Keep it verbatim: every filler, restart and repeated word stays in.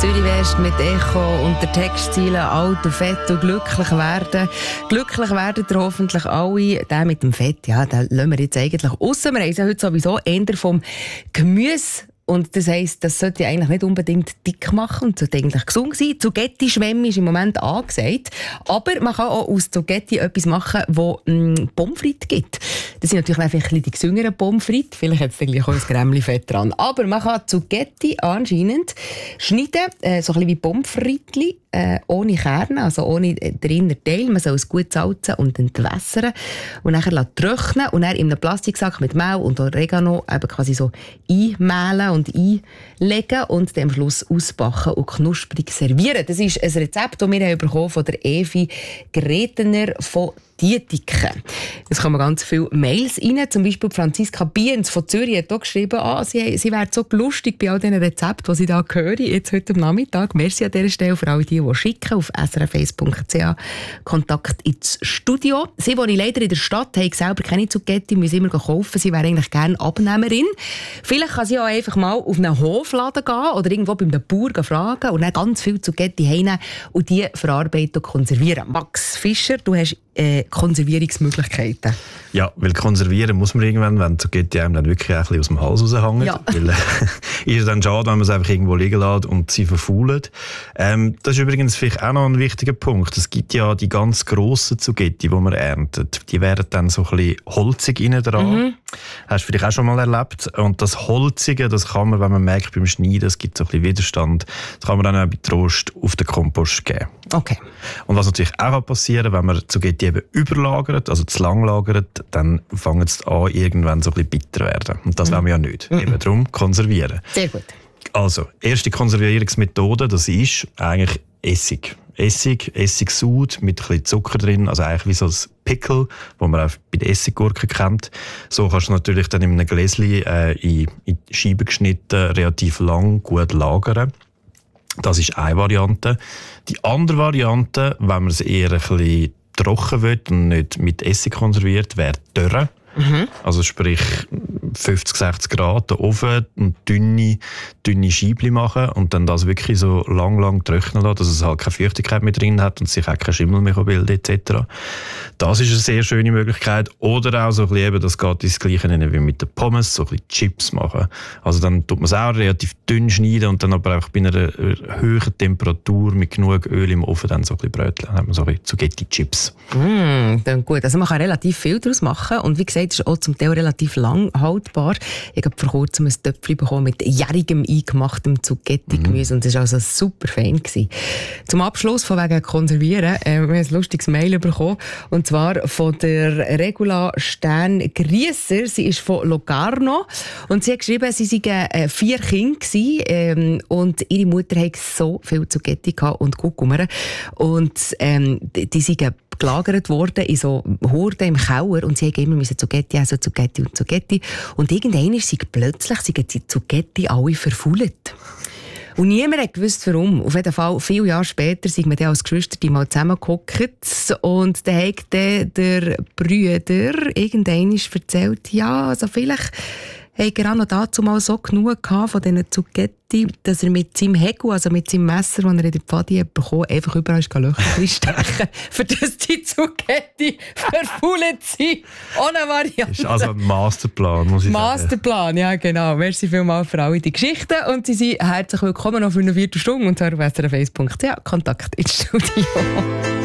Zürich West mit Echo und der Textziele alt und fett und glücklich werden. Glücklich werden ihr hoffentlich alle. Der mit dem Fett, ja, den lassen wir jetzt eigentlich aussen. Wir haben ja heute sowieso eher vom Gemüse. Und das heisst, das sollte eigentlich nicht unbedingt dick machen und sollte eigentlich gesund sein. Zucchetti-Schwemme ist im Moment angesagt. Aber man kann auch aus Zucchetti etwas machen, das mm, Pommes frites gibt. Das sind natürlich einfach ein bisschen die gesüngeren Pommes frites. Vielleicht hat es dann gleich auch ein Grämmli-Fett dran. Aber man kann Zucchetti anscheinend schneiden, äh, so ein bisschen wie Pommes frites, äh, ohne Kerne, also ohne den inneren Teil. Man soll es gut salzen und entwässern und dann trocknen und dann in einem Plastiksack mit Mehl und Oregano eben quasi so einmehlen und einlegen und dann am Schluss ausbacken und knusprig servieren. Das ist ein Rezept, das wir haben bekommen von der Evi Gretener von Dietiken. Es kommen ganz viele Mails rein. Zum Beispiel Franziska Biens von Zürich hat auch geschrieben, ah, sie, sie wäre so lustig bei all diesen Rezepten, die sie da hören, jetzt heute am Nachmittag. Merci an dieser Stelle für all die, die schicken auf s r f eins punkt c h Kontakt ins Studio. Sie wohnen leider in der Stadt, haben selber keine Zucchetti, müssen immer kaufen. Sie wäre eigentlich gerne Abnehmerin. Vielleicht kann sie auch einfach mal auf einen Hofladen gehen oder irgendwo bei einem Bauer fragen und dann ganz viel Zucchetti heimnehmen und die verarbeiten und konservieren. Max Fischer, du hast äh, Konservierungsmöglichkeiten. Ja, weil konservieren muss man irgendwann, wenn Zucchetti einem dann wirklich ein bisschen aus dem Hals raushängt. Ja. Weil äh, ist es dann schade, wenn man es einfach irgendwo liegen lässt und sie verfaulen. Ähm, das ist übrigens vielleicht auch noch ein wichtiger Punkt. Es gibt ja die ganz grossen Zucchetti, die man erntet. Die werden dann so ein bisschen holzig innen dran. Mhm. Hast du vielleicht auch schon mal erlebt. Und das Holzige, das kann man, wenn man merkt beim Schneiden, es gibt so ein bisschen Widerstand, das kann man dann auch bei Trost auf den Kompost geben. Okay. Und was natürlich auch passieren kann, wenn man Zucchetti eben überlagert, also zu lang lagert, dann fangen sie an, irgendwann so ein bisschen bitter werden. Und das mhm. wollen wir ja nicht. Mhm. Eben darum konservieren. Sehr gut. Also, erste Konservierungsmethode, das ist eigentlich Essig. Essig, Essigsud mit ein bisschen Zucker drin, also eigentlich wie so ein Pickle, das man auch bei den Essiggurken kennt. So kannst du natürlich dann in einem Gläschen äh, in, in Scheiben geschnitten, relativ lang, gut lagern. Das ist eine Variante. Die andere Variante, wenn man es eher ein bisschen trocken will und nicht mit Essig konserviert, wäre Dörre. Mhm. Also sprich fünfzig, sechzig Grad, den Ofen und dünne, dünne Scheibchen machen und dann das wirklich so lang, lang trocknen lassen, dass es halt keine Feuchtigkeit mehr drin hat und sich auch kein Schimmel mehr bilden et cetera. Das ist eine sehr schöne Möglichkeit. Oder auch so ein bisschen eben, das geht ins Gleiche wie mit den Pommes, so ein bisschen Chips machen. Also dann tut man es auch relativ dünn schneiden und dann aber auch bei einer höheren Temperatur mit genug Öl im Ofen dann so ein bisschen bröteln. Dann hat man so ein bisschen Zucchetti-Chips. Mm, dann gut. Also man kann relativ viel daraus machen und wie gesagt, es ist auch zum Teil relativ lang haltbar. Ich habe vor kurzem ein Töpfchen bekommen mit jährigem eingemachtem Zucchetti-Gemüse mm. und das war also super fein gewesen. Zum Abschluss von wegen Konservieren, äh, wir haben ein lustiges Mail bekommen und zwar von der Regula Stern-Grieser. Sie ist von Locarno und sie hat geschrieben, sie seien äh, vier Kinder gewesen, ähm, und ihre Mutter hatte so viel Zucchetti und Kurkuma und ähm, die, die seien gelagert worden in so Horden im Keller und sie haben immer Zucchetti, also Zucchetti und Zucchetti. Und irgendwann sind plötzlich sind die Zucchetti alle verfault. Und niemand hat gewusst, warum. Auf jeden Fall, viele Jahre später sind wir dann als Geschwister mal zusammengehockt und dann hat dann der Brüder irgendwann erzählt, ja, also vielleicht hat er auch noch dazu mal so genug gehabt von diesen Zucchetti, dass er mit seinem Hegel, also mit seinem Messer, das er in der Pfadi bekommen hat, einfach überall Löcher reinstechen, für das die Zucchetti verfault sind. Ohne Variante. Das ist also ein Masterplan, muss ich Masterplan, sagen. Masterplan, ja genau. Merci vielmals für alle die Geschichten und Sie sind herzlich willkommen noch für eine Viertelstunde und zwar auf s r f eins punkt c h Kontakt ins Studio.